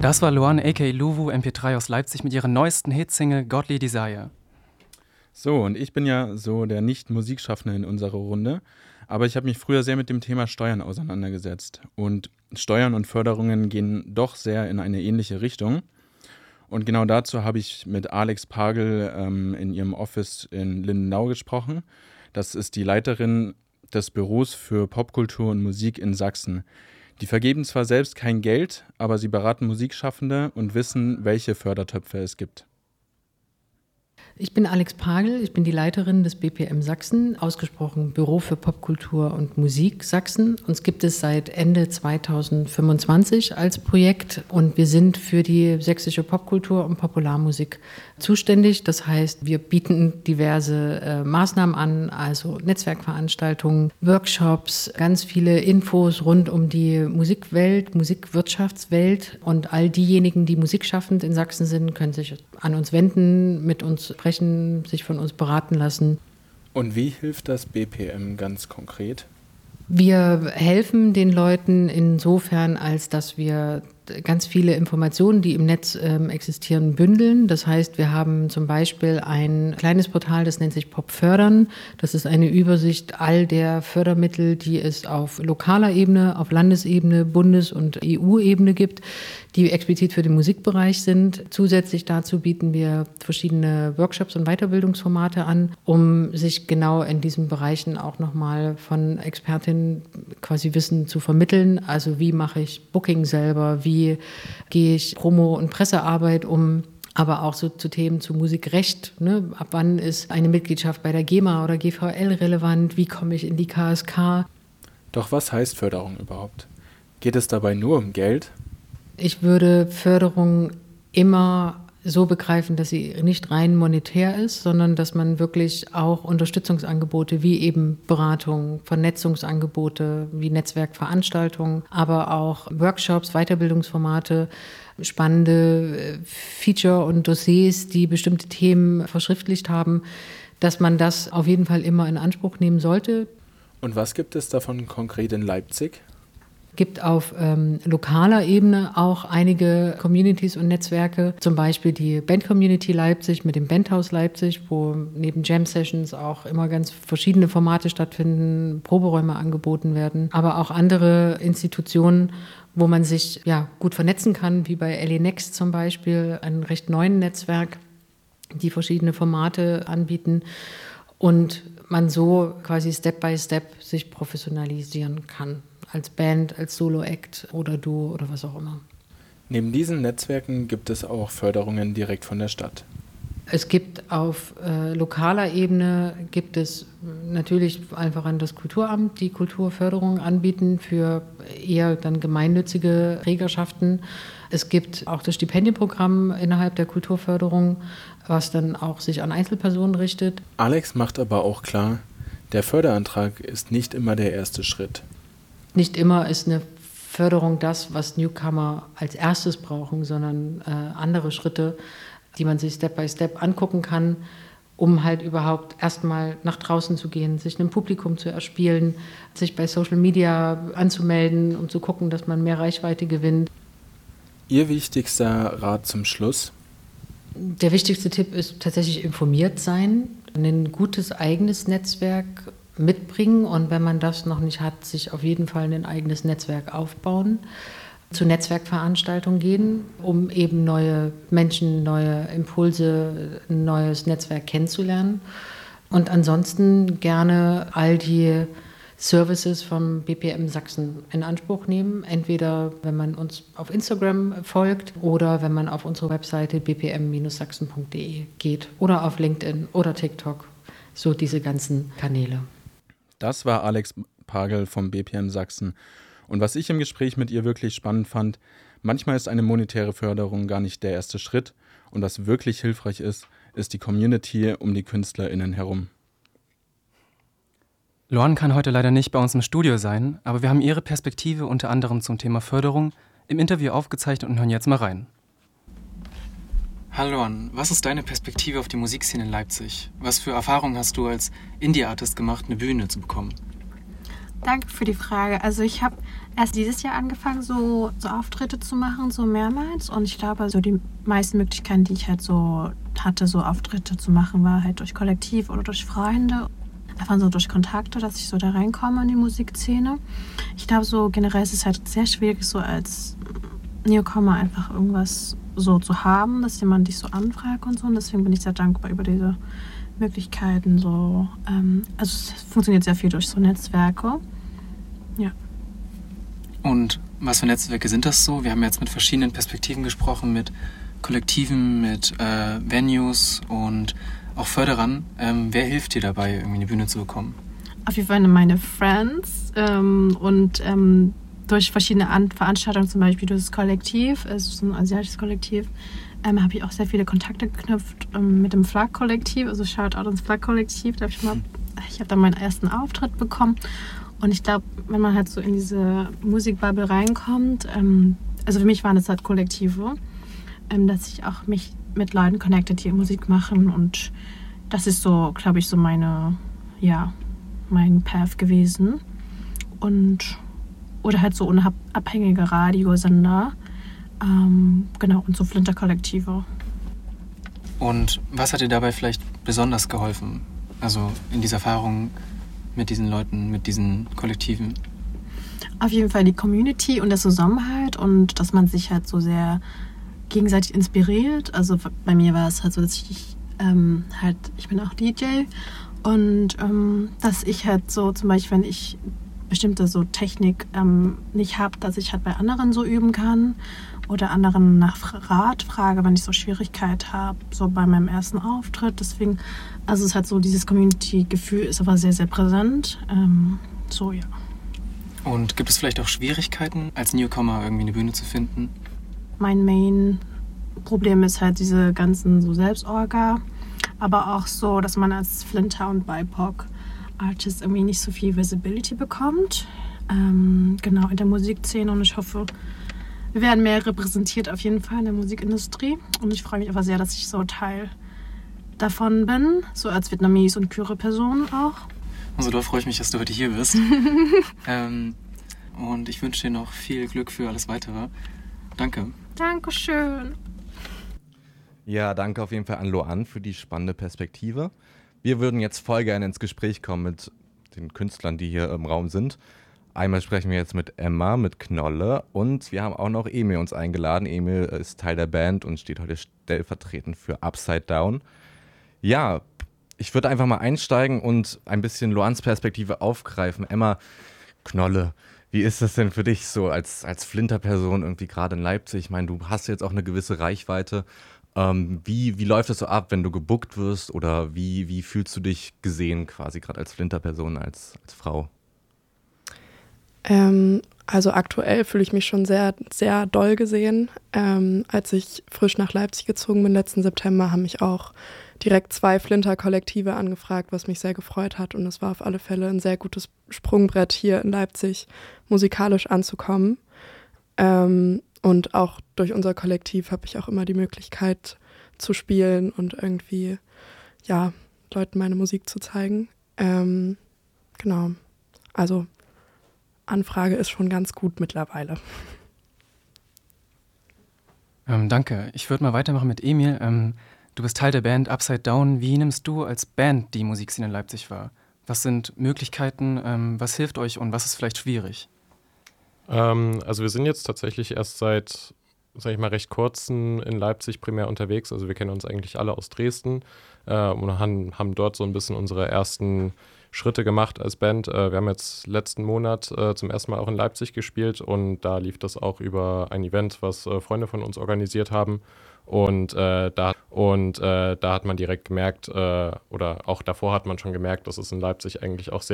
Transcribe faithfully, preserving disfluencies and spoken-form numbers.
Das war Luan aka Luwu M P drei aus Leipzig mit ihrer neuesten Hitsingle Godly Desire. So, und ich bin ja so der Nicht-Musikschaffende in unserer Runde, aber ich habe mich früher sehr mit dem Thema Steuern auseinandergesetzt. Und Steuern und Förderungen gehen doch sehr in eine ähnliche Richtung. Und genau dazu habe ich mit Alex Pagel ähm, in ihrem Office in Lindenau gesprochen. Das ist die Leiterin des Büros für Popkultur und Musik in Sachsen. Die vergeben zwar selbst kein Geld, aber sie beraten Musikschaffende und wissen, welche Fördertöpfe es gibt. Ich bin Alex Pagel, ich bin die Leiterin des B P M Sachsen, ausgesprochen Büro für Popkultur und Musik Sachsen. Uns gibt es seit Ende zweitausendfünfundzwanzig als Projekt und wir sind für die sächsische Popkultur und Popularmusik zuständig. Das heißt, wir bieten diverse äh, Maßnahmen an, also Netzwerkveranstaltungen, Workshops, ganz viele Infos rund um die Musikwelt, Musikwirtschaftswelt, und all diejenigen, die musikschaffend in Sachsen sind, können sich an uns wenden, mit uns sprechen, sich von uns beraten lassen. Und wie hilft das B P M ganz konkret? Wir helfen den Leuten insofern, als dass wir ganz viele Informationen, die im Netz ähm, existieren, bündeln. Das heißt, wir haben zum Beispiel ein kleines Portal, das nennt sich Pop Fördern. Das ist eine Übersicht all der Fördermittel, die es auf lokaler Ebene, auf Landesebene, Bundes- und E U-Ebene gibt, die explizit für den Musikbereich sind. Zusätzlich dazu bieten wir verschiedene Workshops und Weiterbildungsformate an, um sich genau in diesen Bereichen auch nochmal von Expertinnen quasi Wissen zu vermitteln. Also wie mache ich Booking selber, wie gehe ich Promo- und Pressearbeit um, aber auch so zu Themen zu Musikrecht. Ne? Ab wann ist eine Mitgliedschaft bei der GEMA oder G V L relevant? Wie komme ich in die K S K? Doch was heißt Förderung überhaupt? Geht es dabei nur um Geld? Ich würde Förderung immer so begreifen, dass sie nicht rein monetär ist, sondern dass man wirklich auch Unterstützungsangebote wie eben Beratung, Vernetzungsangebote, wie Netzwerkveranstaltungen, aber auch Workshops, Weiterbildungsformate, spannende Feature und Dossiers, die bestimmte Themen verschriftlicht haben, dass man das auf jeden Fall immer in Anspruch nehmen sollte. Und was gibt es davon konkret in Leipzig? Gibt auf ähm, lokaler Ebene auch einige Communities und Netzwerke, zum Beispiel die Band-Community Leipzig mit dem Bandhaus Leipzig, wo neben Jam-Sessions auch immer ganz verschiedene Formate stattfinden, Proberäume angeboten werden, aber auch andere Institutionen, wo man sich ja gut vernetzen kann, wie bei L A Next zum Beispiel, ein recht neuen Netzwerk, die verschiedene Formate anbieten und man so quasi Step by Step sich professionalisieren kann. Als Band, als Solo-Act oder Duo oder was auch immer. Neben diesen Netzwerken gibt es auch Förderungen direkt von der Stadt. Es gibt auf äh, lokaler Ebene, gibt es natürlich einfach an das Kulturamt, die Kulturförderung anbieten für eher dann gemeinnützige Trägerschaften. Es gibt auch das Stipendienprogramm innerhalb der Kulturförderung, was dann auch sich an Einzelpersonen richtet. Alex macht aber auch klar, der Förderantrag ist nicht immer der erste Schritt. Nicht immer ist eine Förderung das, was Newcomer als erstes brauchen, sondern äh, andere Schritte, die man sich Step by Step angucken kann, um halt überhaupt erstmal nach draußen zu gehen, sich ein Publikum zu erspielen, sich bei Social Media anzumelden, um zu gucken, dass man mehr Reichweite gewinnt. Ihr wichtigster Rat zum Schluss? Der wichtigste Tipp ist tatsächlich informiert sein, ein gutes eigenes Netzwerk mitbringen und wenn man das noch nicht hat, sich auf jeden Fall ein eigenes Netzwerk aufbauen, zu Netzwerkveranstaltungen gehen, um eben neue Menschen, neue Impulse, ein neues Netzwerk kennenzulernen und ansonsten gerne all die Services vom B P M Sachsen in Anspruch nehmen, entweder wenn man uns auf Instagram folgt oder wenn man auf unsere Webseite b p m Bindestrich sachsen punkt d e geht oder auf LinkedIn oder TikTok, so diese ganzen Kanäle. Das war Alex Pagel vom B P M Sachsen. Und was ich im Gespräch mit ihr wirklich spannend fand, manchmal ist eine monetäre Förderung gar nicht der erste Schritt. Und was wirklich hilfreich ist, ist die Community um die KünstlerInnen herum. Luan kann heute leider nicht bei uns im Studio sein, aber wir haben ihre Perspektive unter anderem zum Thema Förderung im Interview aufgezeichnet und hören jetzt mal rein. Hallo Luan, was ist deine Perspektive auf die Musikszene in Leipzig? Was für Erfahrungen hast du als Indie-Artist gemacht, eine Bühne zu bekommen? Danke für die Frage. Also ich habe erst dieses Jahr angefangen, so, so Auftritte zu machen, so mehrmals. Und ich glaube, so die meisten Möglichkeiten, die ich halt so hatte, so Auftritte zu machen, war halt durch Kollektiv oder durch Freunde. Einfach so durch Kontakte, dass ich so da reinkomme in die Musikszene. Ich glaube, so generell ist es halt sehr schwierig, so als Newcomer einfach irgendwas so zu haben, dass jemand dich so anfragt und so. Und deswegen bin ich sehr dankbar über diese Möglichkeiten. So. Ähm, also es funktioniert sehr viel durch so Netzwerke. Ja. Und was für Netzwerke sind das so? Wir haben jetzt mit verschiedenen Perspektiven gesprochen, mit Kollektiven, mit äh, Venues und auch Förderern. Ähm, wer hilft dir dabei, irgendwie eine Bühne zu bekommen? Auf jeden Fall meine Friends ähm, und ähm, durch verschiedene An- Veranstaltungen, zum Beispiel durch das Kollektiv, es ist ein asiatisches Kollektiv, ähm, habe ich auch sehr viele Kontakte geknüpft ähm, mit dem Flag-Kollektiv, also Shoutout ins Flag-Kollektiv. Da hab ich mal, ich habe da meinen ersten Auftritt bekommen und ich glaube, wenn man halt so in diese Musikbubble reinkommt, ähm, also für mich waren das halt Kollektive, ähm, dass ich auch mich mit Leuten connected, die Musik machen und das ist so, glaube ich, so meine, ja, mein Path gewesen und oder halt so unabhängige Radiosender, ähm, genau, und so Flinter-Kollektive. Und was hat dir dabei vielleicht besonders geholfen? Also in dieser Erfahrung mit diesen Leuten, mit diesen Kollektiven? Auf jeden Fall die Community und der Zusammenhalt und dass man sich halt so sehr gegenseitig inspiriert. Also bei mir war es halt so, dass ich ähm, halt, ich bin auch D J und ähm, dass ich halt so zum Beispiel, wenn ich bestimmte so Technik ähm, nicht habe, dass ich halt bei anderen so üben kann oder anderen nach Rat frage, wenn ich so Schwierigkeit habe, so bei meinem ersten Auftritt. Deswegen, also es hat so dieses Community-Gefühl ist aber sehr, sehr präsent. Ähm, so, ja. Und gibt es vielleicht auch Schwierigkeiten, als Newcomer irgendwie eine Bühne zu finden? Mein Main-Problem ist halt diese ganzen so Selbstorga, aber auch so, dass man als Flinter und B I P O C Artist irgendwie nicht so viel Visibility bekommt. Ähm, genau, in der Musikszene und ich hoffe, wir werden mehr repräsentiert auf jeden Fall in der Musikindustrie und ich freue mich einfach sehr, dass ich so Teil davon bin, so als Vietnamese und queere Person auch. Also da freue ich mich, dass du heute hier bist. ähm, und ich wünsche dir noch viel Glück für alles Weitere. Danke. Dankeschön. Ja, danke auf jeden Fall an Loan für die spannende Perspektive. Wir würden jetzt voll gerne ins Gespräch kommen mit den Künstlern, die hier im Raum sind. Einmal sprechen wir jetzt mit Emma, mit Knolle und wir haben auch noch Emil uns eingeladen. Emil ist Teil der Band und steht heute stellvertretend für Upside Down. Ja, ich würde einfach mal einsteigen und ein bisschen Loans Perspektive aufgreifen. Emma, Knolle, wie ist das denn für dich so als, als Flinter-Person irgendwie gerade in Leipzig? Ich meine, du hast jetzt auch eine gewisse Reichweite. Ähm, wie, wie läuft das so ab, wenn du gebuckt wirst oder wie, wie fühlst du dich gesehen quasi gerade als Flinter-Person, als, als Frau? Ähm, also aktuell fühle ich mich schon sehr, sehr doll gesehen. Ähm, als ich frisch nach Leipzig gezogen bin letzten September, haben mich auch direkt zwei Flinter-Kollektive angefragt, was mich sehr gefreut hat und es war auf alle Fälle ein sehr gutes Sprungbrett hier in Leipzig musikalisch anzukommen. Ähm, Und auch durch unser Kollektiv habe ich auch immer die Möglichkeit zu spielen und irgendwie, ja, Leuten meine Musik zu zeigen. Ähm, genau. Also Anfrage ist schon ganz gut mittlerweile. Ähm, danke. Ich würde mal weitermachen mit Emil. Ähm, du bist Teil der Band Upside Down. Wie nimmst du als Band die Musikszene in Leipzig wahr? Was sind Möglichkeiten? Ähm, was hilft euch und was ist vielleicht schwierig? Also wir sind jetzt tatsächlich erst seit, sag ich mal, recht kurzen in Leipzig primär unterwegs. Also wir kennen uns eigentlich alle aus Dresden äh, und haben, haben dort so ein bisschen unsere ersten Schritte gemacht als Band. Äh, wir haben jetzt letzten Monat äh, zum ersten Mal auch in Leipzig gespielt und da lief das auch über ein Event, was äh, Freunde von uns organisiert haben. Und, äh, da, und äh, da hat man direkt gemerkt, äh, oder auch davor hat man schon gemerkt, dass es in Leipzig eigentlich auch sehr